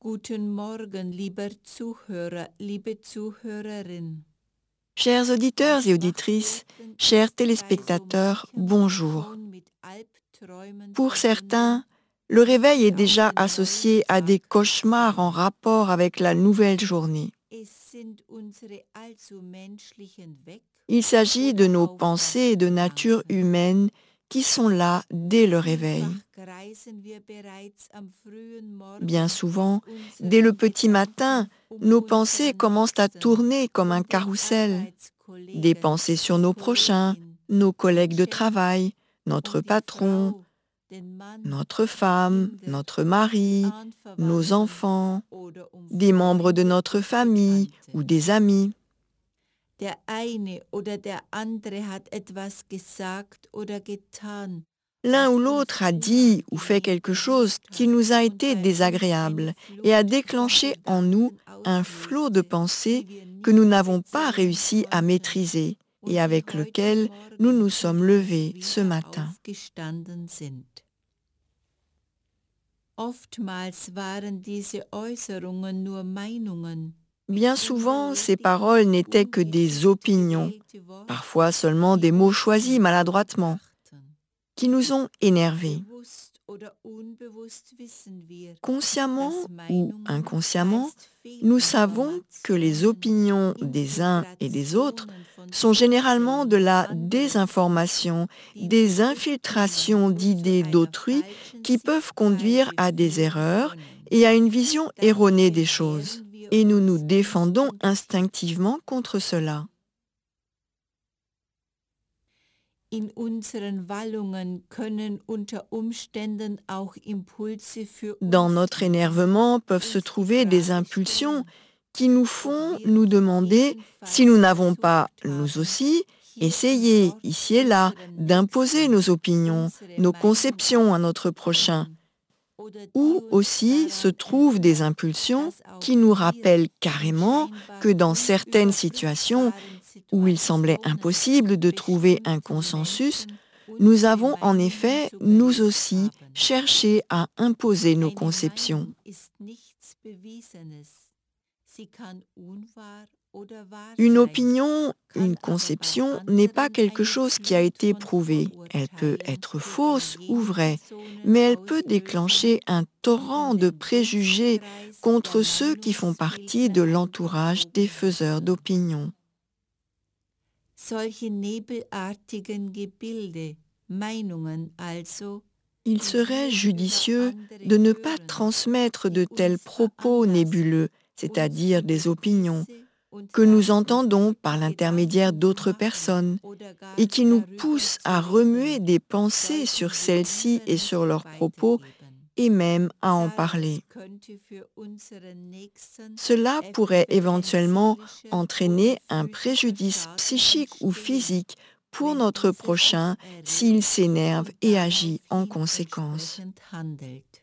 Guten Morgen, lieber Zuhörer, liebe Zuhörerin. Chers auditeurs et auditrices, chers téléspectateurs, bonjour. Pour certains, le réveil est déjà associé à des cauchemars en rapport avec la nouvelle journée. Il s'agit de nos pensées de nature humaine qui sont là dès le réveil. Bien souvent, dès le petit matin, nos pensées commencent à tourner comme un carrousel. Des pensées sur nos prochains, nos collègues de travail, notre patron, notre femme, notre mari, nos enfants, des membres de notre famille ou des amis. Der eine oder der andere hat etwas gesagt oder getan. L'un ou l'autre a dit ou fait quelque chose qui nous a été désagréable et a déclenché en nous un flot de pensées que nous n'avons pas réussi à maîtriser et avec lequel nous nous sommes levés ce matin. Oftmals waren diese Äußerungen nur Meinungen. Bien souvent, ces paroles n'étaient que des opinions, parfois seulement des mots choisis maladroitement, qui nous ont énervés. Consciemment ou inconsciemment, nous savons que les opinions des uns et des autres sont généralement de la désinformation, des infiltrations d'idées d'autrui qui peuvent conduire à des erreurs et à une vision erronée des choses. Et nous nous défendons instinctivement contre cela. In unseren Wallungen können unter Umständen auch Impulse für Dans notre énervement peuvent se trouver des impulsions qui nous font nous demander si nous n'avons pas, nous aussi, essayé, ici et là, d'imposer nos opinions, nos conceptions à notre prochain. Ou aussi se trouvent des impulsions qui nous rappellent carrément que dans certaines situations où il semblait impossible de trouver un consensus, nous avons en effet, nous aussi, cherché à imposer nos conceptions. Une opinion, une conception n'est pas quelque chose qui a été prouvé. Elle peut être fausse ou vraie, mais elle peut déclencher un torrent de préjugés contre ceux qui font partie de l'entourage des faiseurs d'opinion. Il serait judicieux de ne pas transmettre de tels propos nébuleux, c'est-à-dire des opinions, que nous entendons par l'intermédiaire d'autres personnes et qui nous poussent à remuer des pensées sur celles-ci et sur leurs propos et même à en parler. Cela pourrait éventuellement entraîner un préjudice psychique ou physique pour notre prochain s'il s'énerve et agit en conséquence.